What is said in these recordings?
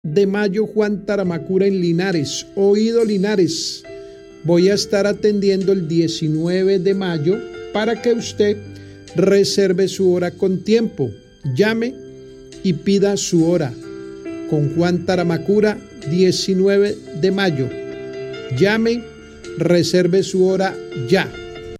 de mayo, Juan Taramacura en Linares. Oído Linares, voy a estar atendiendo el 19 de mayo para que usted reserve su hora con tiempo. Llame y pida su hora. Con Juan Taramacura, 19 de mayo. Llame, reserve su hora ya.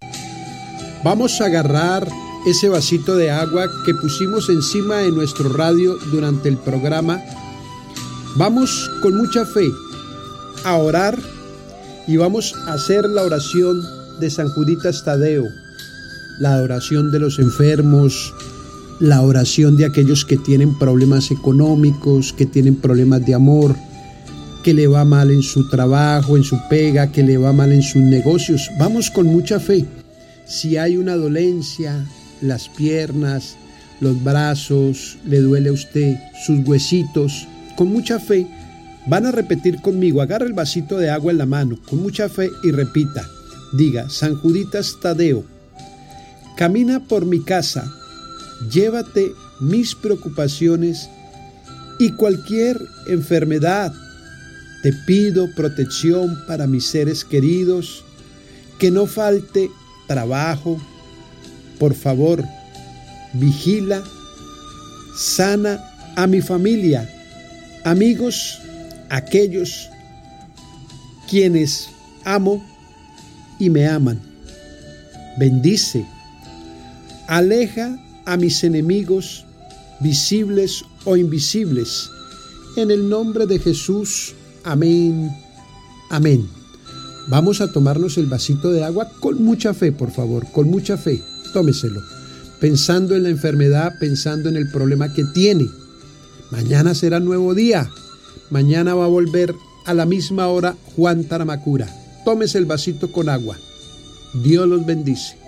Vamos a agarrar ese vasito de agua que pusimos encima de nuestro radio durante el programa. Vamos con mucha fe a orar y vamos a hacer la oración de San Juditas Tadeo, la oración de los enfermos, la oración de aquellos que tienen problemas económicos, que tienen problemas de amor, que le va mal en su trabajo, en su pega, que le va mal en sus negocios. Vamos con mucha fe. Si hay una dolencia, las piernas, los brazos, le duele a usted, sus huesitos, con mucha fe, van a repetir conmigo. Agarra el vasito de agua en la mano, con mucha fe y repita. Diga: San Juditas Tadeo, camina por mi casa, llévate mis preocupaciones y cualquier enfermedad. Te pido protección para mis seres queridos, que no falte trabajo. Por favor, vigila, sana a mi familia, amigos, aquellos quienes amo y me aman. Bendice, aleja a mis enemigos, visibles o invisibles, en el nombre de Jesús. Amén. Amén. Vamos a tomarnos el vasito de agua con mucha fe, por favor, con mucha fe. Tómeselo, pensando en la enfermedad, pensando en el problema que tiene. Mañana será nuevo día. Mañana va a volver a la misma hora Juan Taramacura. Tómese el vasito con agua. Dios los bendice.